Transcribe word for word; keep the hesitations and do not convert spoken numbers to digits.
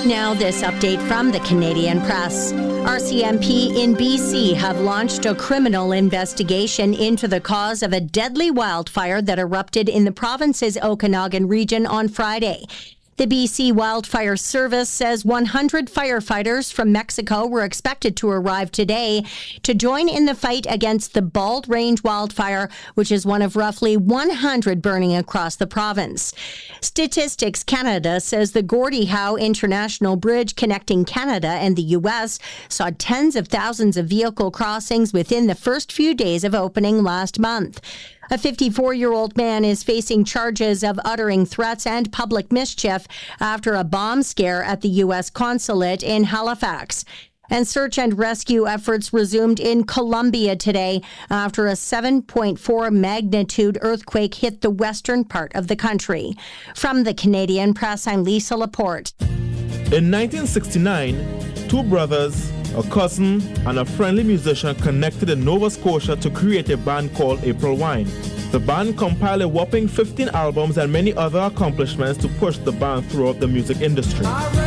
Now, this update from the Canadian Press. R C M P in B C have launched a criminal investigation into the cause of a deadly wildfire that erupted in the province's Okanagan region on Friday. The B C Wildfire Service says one hundred firefighters from Mexico were expected to arrive today to join in the fight against the Bald Range wildfire, which is one of roughly one hundred burning across the province. Statistics Canada says the Gordie Howe International Bridge connecting Canada and the U S saw tens of thousands of vehicle crossings within the first few days of opening last month. A fifty-four-year-old man is facing charges of uttering threats and public mischief after a bomb scare at the U S consulate in Halifax. And search and rescue efforts resumed in Colombia today after a seven point four magnitude earthquake hit the western part of the country. From the Canadian Press, I'm Lisa Laporte. In nineteen sixty-nine, two brothers, a cousin, and a friendly musician connected in Nova Scotia to create a band called April Wine. The band compiled a whopping fifteen albums and many other accomplishments to push the band throughout the music industry.